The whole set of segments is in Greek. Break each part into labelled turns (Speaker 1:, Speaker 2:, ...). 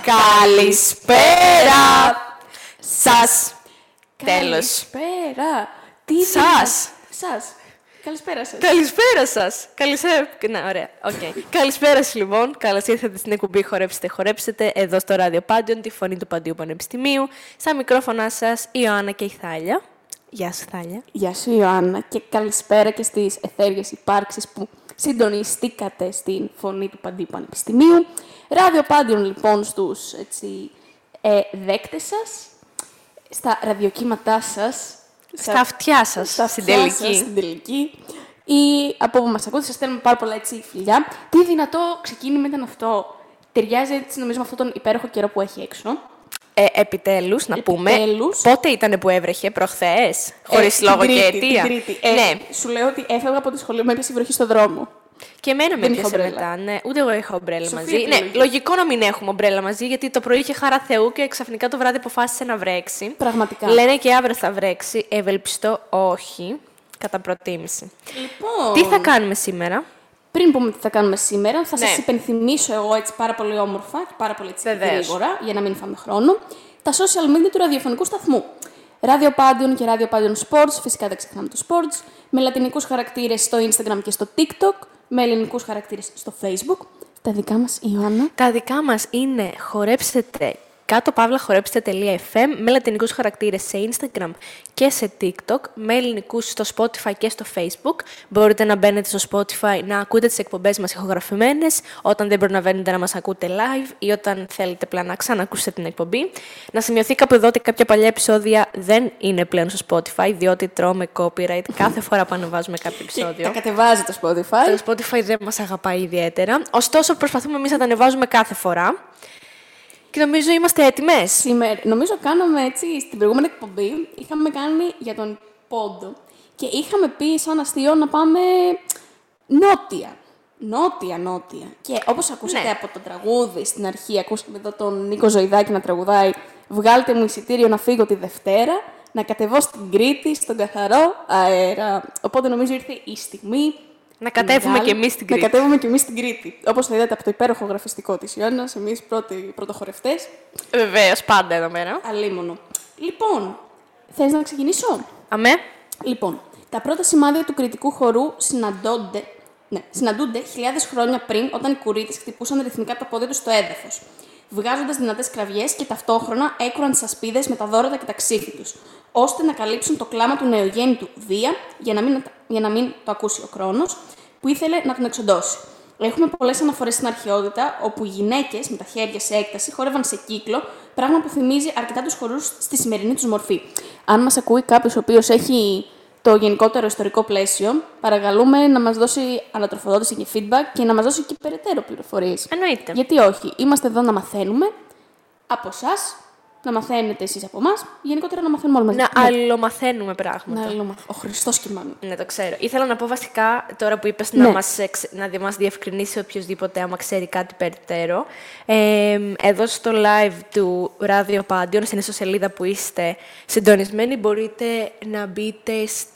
Speaker 1: Καλησπέρα σας. Τέλος.
Speaker 2: Καλησπέρα. Τι
Speaker 1: Σας.
Speaker 2: Καλησπέρα σας.
Speaker 1: Καλησπέρα σας. Ναι, ωραία. Okay. Καλησπέρα σας, λοιπόν. Καλώς ήρθατε στην εκπομπή Χορέψτε, εδώ στο Ράδιο Πάντιον, τη φωνή του Παντίου Πανεπιστημίου. Στα μικρόφωνά σας, η Ιωάννα και η Θάλια. Γεια σου, Θάλια.
Speaker 2: Γεια σου, Ιωάννα. Και καλησπέρα και στις εθέργειες υπάρξεις που συντονιστήκατε στην φωνή του Παντίου Πανεπιστημίου. Ράδιο Πάντιον, λοιπόν, στους δέκτες σας, στα ραδιοκύματά σας,
Speaker 1: Στα αυτιά σας, στην τελική.
Speaker 2: Ή από όπου μας ακούτε, σας στέλνουμε πάρα πολλά φιλιά. Τι δυνατό ξεκίνημα ήταν αυτό. Ταιριάζει έτσι, νομίζω, με αυτόν τον υπέροχο καιρό που έχει έξω.
Speaker 1: Επιτέλους, να πούμε. Πότε ήταν που έβρεχε, προχθές, χωρίς λόγο και αιτία.
Speaker 2: Την Τρίτη. Ναι. Σου λέω ότι έφευγα από το σχολείο με έπιασε η βροχή στο δρόμο.
Speaker 1: Και εμένα με έπιασε μετά. Ναι. Ούτε εγώ είχα ομπρέλα μαζί. Ναι, λογικό να μην έχουμε ομπρέλα μαζί, γιατί το πρωί είχε χαρά Θεού και ξαφνικά το βράδυ αποφάσισε να βρέξει.
Speaker 2: Πραγματικά.
Speaker 1: Λένε και αύριο θα βρέξει. Ευελπιστώ όχι. Κατά προτίμηση.
Speaker 2: Λοιπόν,
Speaker 1: τι θα κάνουμε σήμερα?
Speaker 2: Πριν πούμε τι θα κάνουμε σήμερα, θα σας υπενθυμίσω εγώ έτσι πάρα πολύ όμορφα και πάρα πολύ έτσι γρήγορα, για να μην φάμε χρόνο, τα social media του ραδιοφωνικού σταθμού. Ράδιο Πάντιον και Ράδιο Πάντιον Sports, φυσικά δεν ξεχνάμε το Sports, με λατινικούς χαρακτήρες στο Instagram και στο TikTok, με ελληνικούς χαρακτήρες στο Facebook. Τα δικά μας, Ιωάννα.
Speaker 1: Τα δικά μας είναι χορέψτε.fm με λατινικούς χαρακτήρες σε Instagram και σε TikTok, με ελληνικούς στο Spotify και στο Facebook. Μπορείτε να μπαίνετε στο Spotify να ακούτε τις εκπομπές μας ηχογραφημένες, όταν δεν προλαβαίνετε να μας ακούτε live ή όταν θέλετε απλά να ξανακούσετε την εκπομπή. Να σημειωθεί κάπου εδώ ότι κάποια παλιά επεισόδια δεν είναι πλέον στο Spotify, διότι τρώμε copyright κάθε φορά που ανεβάζουμε κάποιο επεισόδιο.
Speaker 2: Τα κατεβάζει το Spotify.
Speaker 1: Το Spotify δεν μας αγαπάει ιδιαίτερα. Ωστόσο, προσπαθούμε εμείς να τα ανεβάζουμε κάθε φορά. Και νομίζω είμαστε έτοιμες.
Speaker 2: Σήμερα, νομίζω κάναμε έτσι, στην προηγούμενη εκπομπή, είχαμε κάνει για τον πόντο και είχαμε πει σαν αστείο να πάμε νότια. Νότια. Και όπως ακούσατε από το τραγούδι στην αρχή, ακούσαμε εδώ τον Νίκο Ζωηδάκη να τραγουδάει «Βγάλτε μου εισιτήριο να φύγω τη Δευτέρα, να κατεβώ στην Κρήτη, στον καθαρό αέρα». Οπότε νομίζω ήρθε η στιγμή
Speaker 1: να κατέβουμε και εμείς στην Κρήτη.
Speaker 2: Να κατέβουμε και εμείς στην Κρήτη. Όπως θα είδατε από το υπέροχο γραφιστικό της Ιωάννας, εμείς πρωτοχορευτές.
Speaker 1: Βεβαίως, πάντα εδώ μέρα.
Speaker 2: Αλίμονο. Λοιπόν, θες να ξεκινήσω?
Speaker 1: Αμέ.
Speaker 2: Λοιπόν, τα πρώτα σημάδια του κρητικού χορού συναντούνται χιλιάδες χρόνια πριν, όταν οι κουρίτες χτυπούσαν ρυθμικά τα πόδια τους στο έδαφος, βγάζοντας δυνατές κραυγές και ταυτόχρονα έκουραν τις ασπίδες με τα δώρατα και τα ξύφη τους, ώστε να καλύψουν το κλάμα του νεογέννητου βία για να μην το ακούσει ο Κρόνος, που ήθελε να τον εξοντώσει. Έχουμε πολλές αναφορές στην αρχαιότητα, όπου οι γυναίκες με τα χέρια σε έκταση χόρευαν σε κύκλο, πράγμα που θυμίζει αρκετά τους χορούς στη σημερινή τους μορφή. Αν μας ακούει κάποιος ο οποίος έχει το γενικότερο ιστορικό πλαίσιο, παρακαλούμε να μας δώσει ανατροφοδότηση και feedback και να μας δώσει και περαιτέρω πληροφορίες.
Speaker 1: Εννοείται.
Speaker 2: Γιατί όχι, είμαστε εδώ να μαθαίνουμε από εσάς, να μαθαίνετε εσείς από εμάς, γενικότερα να μαθαίνουμε όλοι μαζί.
Speaker 1: Να αλληλομαθαίνουμε πράγματα.
Speaker 2: Ο Χριστός και μάνα.
Speaker 1: Ναι, το ξέρω. Ήθελα να πω βασικά, τώρα που είπες, να μας διευκρινίσει οποιοδήποτε, άμα ξέρει κάτι περαιτέρω. Εδώ στο live του Ράδιο Πάντιον, στην ιστοσελίδα που είστε συντονισμένοι, μπορείτε να μπείτε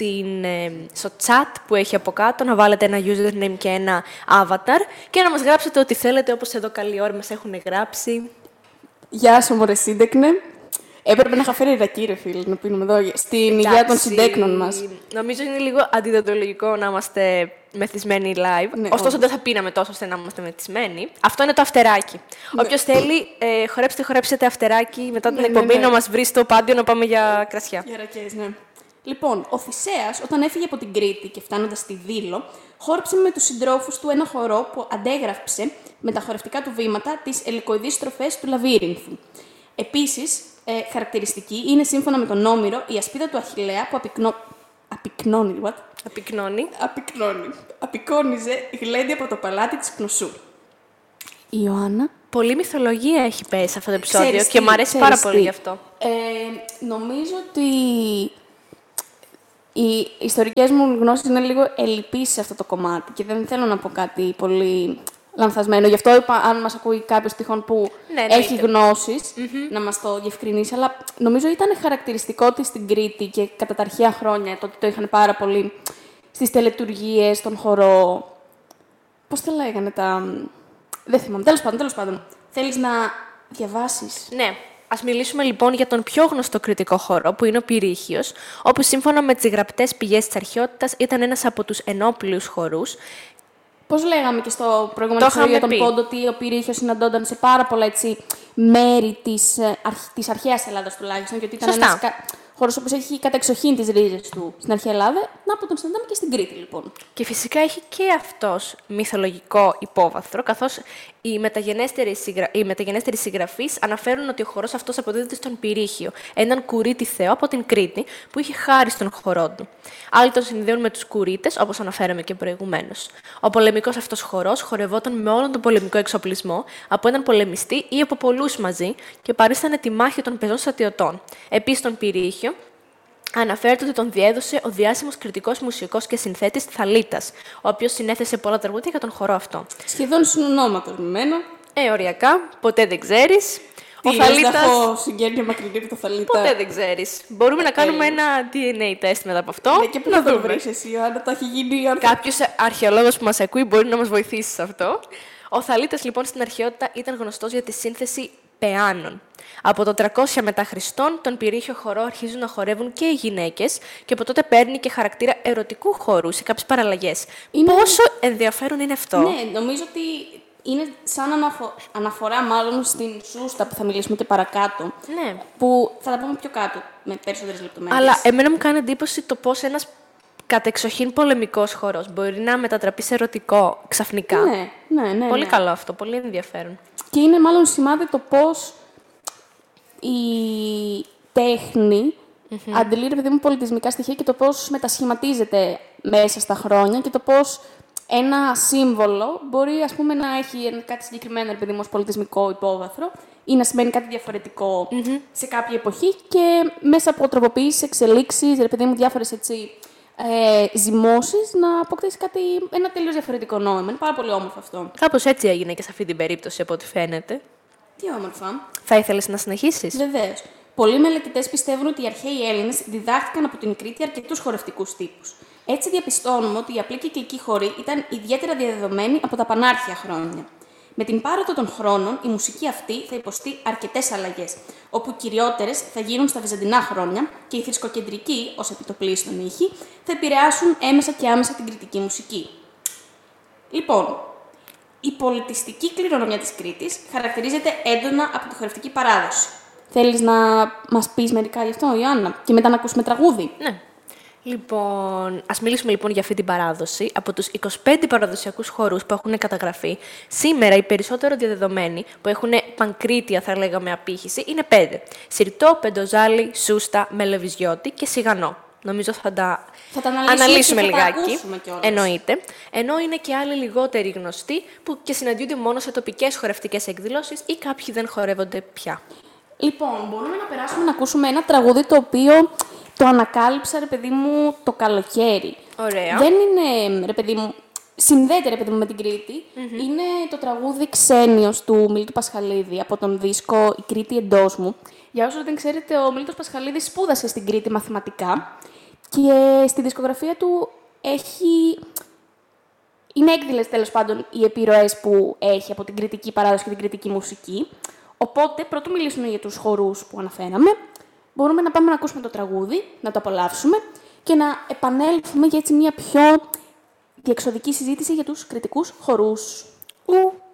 Speaker 1: στο chat που έχει από κάτω, να βάλετε ένα username και ένα avatar και να μας γράψετε ό,τι θέλετε, όπως εδώ καλή ώρα μας έχουν γράψει.
Speaker 2: Γεια σου, μωρέ σύντεκνε. Έπρεπε να είχα φέρει ρακί, ρε φίλε, να πίνουμε εδώ στην υγεία των συντέκνων μας.
Speaker 1: Νομίζω είναι λίγο αντιδοντολογικό να είμαστε μεθυσμένοι live. Ναι, ωστόσο, δεν θα πίναμε τόσο ώστε να είμαστε μεθυσμένοι. Αυτό είναι το αφτεράκι. Ναι. Όποιος θέλει, χορέψτε αφτεράκι μετά την εκπομπή να μας βρει στο Πάντιο να πάμε για κρασιά.
Speaker 2: Για ρακές, ναι. Λοιπόν, ο Θησέας, όταν έφυγε από την Κρήτη και φτάνοντας στη Δήλο, χόρεψε με τους συντρόφους του ένα χορό που αντέγραψε με τα χορευτικά του βήματα τις ελικοειδείς στροφές του Λαβύρινθου. Επίσης, χαρακτηριστική είναι σύμφωνα με τον Όμηρο η ασπίδα του Αχιλλέα που απεικόνιζε γλέντι από το παλάτι της Κνωσού. Ιωάννα.
Speaker 1: Πολλή μυθολογία έχει πέσει σε αυτό το επεισόδιο και μου αρέσει πάρα πολύ γι' αυτό.
Speaker 2: Νομίζω ότι οι ιστορικές μου γνώσεις είναι λίγο ελλειπείς σε αυτό το κομμάτι και δεν θέλω να πω κάτι πολύ λανθασμένο. Γι' αυτό είπα, αν μας ακούει κάποιος τυχόν που έχει γνώσεις, να μας το διευκρινίσει. Αλλά νομίζω ήταν χαρακτηριστικό της στην Κρήτη και κατά τα αρχαία χρόνια, τότε το είχαν πάρα πολύ στις τελετουργίες, στον χορό. Πώς τα λέγανε τα... Δεν θυμάμαι. Τέλος πάντων. Θέλεις να διαβάσεις.
Speaker 1: Ναι. Ας μιλήσουμε λοιπόν για τον πιο γνωστό κρητικό χορό, που είναι ο Πυρήχιος, όπου σύμφωνα με τις γραπτές πηγές της αρχαιότητας ήταν ένας από τους ενόπλιους χορούς.
Speaker 2: Πώς λέγαμε και στο προηγούμενο επεισόδιο για τον Πόντο, ότι ο Πυρήχιος συναντώνταν σε πάρα πολλά μέρη της αρχαίας Ελλάδας τουλάχιστον, και ότι ήταν ένας χώρος που έχει κατεξοχήν τις ρίζες του στην αρχαία Ελλάδα. Να, που τον συναντάμε και στην Κρήτη, λοιπόν.
Speaker 1: Και φυσικά έχει και αυτός μυθολογικό υπόβαθρο, καθώς οι μεταγενέστεροι συγγραφείς αναφέρουν ότι ο χορός αυτός αποδίδεται στον Πυρήχιο, έναν κουρίτη θεό από την Κρήτη, που είχε χάρη στον χορό του. Άλλοι τον συνδέουν με τους κουρίτες, όπως αναφέραμε και προηγουμένως. Ο πολεμικός αυτός χορός χορευόταν με όλον τον πολεμικό εξοπλισμό από έναν πολεμιστή ή από πολλούς μαζί και παρίστανε τη μάχη των πεζών στρατιωτών. Επίσης, στον Πυρήχιο αναφέρεται ότι τον διέδωσε ο διάσημος κρητικός μουσικός και συνθέτης Θαλίτας, ο οποίος συνέθεσε πολλά τραγούδια για τον χορό αυτό.
Speaker 2: Σχεδόν συνονόματος με μένα.
Speaker 1: Οριακά, ποτέ δεν ξέρεις.
Speaker 2: Ο Θαλίτας. Έχω συγγένεια μακρινή από το Θαλίτα.
Speaker 1: Ποτέ δεν ξέρεις. Μπορούμε να κάνουμε ένα DNA τεστ μετά από αυτό.
Speaker 2: Ναι, και πού να το βρεις εσύ, αν τα έχει γίνει.
Speaker 1: Κάποιος αρχαιολόγος που μας ακούει μπορεί να μας βοηθήσει σε αυτό. Ο Θαλίτας λοιπόν στην αρχαιότητα ήταν γνωστός για τη σύνθεση πεάνων. Από το 300 μετά Χριστόν, τον Πυρήχιο χορό αρχίζουν να χορεύουν και οι γυναίκες και από τότε παίρνει και χαρακτήρα ερωτικού χορού σε κάποιες παραλλαγές. Πόσο ενδιαφέρον είναι αυτό.
Speaker 2: Ναι, νομίζω ότι είναι σαν αναφορά μάλλον στην Σούστα που θα μιλήσουμε και παρακάτω.
Speaker 1: Ναι.
Speaker 2: Που θα τα πούμε πιο κάτω με περισσότερες λεπτομέρειες.
Speaker 1: Αλλά εμένα μου κάνει εντύπωση το πώς ένας κατεξοχήν πολεμικός χορός μπορεί να μετατραπεί σε ερωτικό ξαφνικά.
Speaker 2: Ναι.
Speaker 1: Πολύ καλό αυτό, πολύ ενδιαφέρον.
Speaker 2: Και είναι μάλλον σημάδι το πώς η τέχνη αντιλεί, ρε παιδί μου, πολιτισμικά στοιχεία και το πώς μετασχηματίζεται μέσα στα χρόνια και το πώς ένα σύμβολο μπορεί, ας πούμε, να έχει κάτι συγκεκριμένο, ρε παιδί μου, ως πολιτισμικό υπόβαθρο ή να σημαίνει κάτι διαφορετικό σε κάποια εποχή και μέσα από τροποποιήσεις, εξελίξεις, ρε παιδί μου, διάφορες ζυμώσεις να αποκτήσει ένα τελείως διαφορετικό νόημα. Είναι πάρα πολύ όμορφο αυτό.
Speaker 1: Κάπως έτσι έγινε και σε αυτή την περίπτωση, από ό,τι φαίνεται.
Speaker 2: Τι όμορφα.
Speaker 1: Θα ήθελες να συνεχίσεις?
Speaker 2: Βεβαίως. Πολλοί μελετητές πιστεύουν ότι οι αρχαίοι Έλληνες διδάχτηκαν από την Κρήτη αρκετούς χορευτικούς τύπους. Έτσι, διαπιστώνουμε ότι οι απλοί κυκλικοί χοροί ήταν ιδιαίτερα διαδεδομένοι από τα πανάρχια χρόνια. Με την πάροδο των χρόνων, η μουσική αυτή θα υποστεί αρκετές αλλαγές, όπου κυριότερες θα γίνουν στα βυζαντινά χρόνια και οι θρησκοκεντρικοί, ως επιτοπλίστων ήχοι, θα επηρεάσουν έμεσα και άμεσα την κρητική μουσική. Λοιπόν, η πολιτιστική κληρονομιά της Κρήτης χαρακτηρίζεται έντονα από τη χορευτική παράδοση. Θέλεις να μας πεις μερικά γι' αυτό, Ιωάννα, και μετά να ακούσουμε τραγούδι?
Speaker 1: Ναι. Λοιπόν, ας μιλήσουμε λοιπόν για αυτή την παράδοση. Από τους 25 παραδοσιακούς χορούς που έχουν καταγραφεί, σήμερα οι περισσότερο διαδεδομένοι, που έχουν πανκρίτια, θα λέγαμε, απήχηση, είναι 5. Συρτό, πεντοζάλι, σούστα, μελεβιζιώτη και σιγανό. Νομίζω θα τα αναλύσουμε λιγάκι. Εννοείται. Ενώ είναι και άλλοι λιγότεροι γνωστοί που και συναντιούνται μόνο σε τοπικές χορευτικές εκδηλώσεις ή κάποιοι δεν χορεύονται πια.
Speaker 2: Λοιπόν, μπορούμε να περάσουμε να ακούσουμε ένα τραγούδι το οποίο το ανακάλυψα, ρε παιδί μου, το καλοκαίρι.
Speaker 1: Ωραία.
Speaker 2: Δεν είναι, ρε παιδί μου, συνδέεται, ρε παιδί μου, με την Κρήτη. Είναι το τραγούδι «Ξένιος» του Μίλτου Πασχαλίδη από τον δίσκο «Η Κρήτη εντός μου». Για όσους δεν ξέρετε, ο Μίλτος Πασχαλίδης σπούδασε στην Κρήτη μαθηματικά και στη δισκογραφία του είναι έκδηλες, τέλος πάντων, οι επιρροές που έχει από την κρητική παράδοση και την κρητική μουσική. Οπότε, πρωτού μιλήσουμε για τους χορούς που αναφέραμε, μπορούμε να πάμε να ακούσουμε το τραγούδι, να το απολαύσουμε και να επανέλθουμε για έτσι μια πιο διεξοδική συζήτηση για τους κρητικούς χορούς.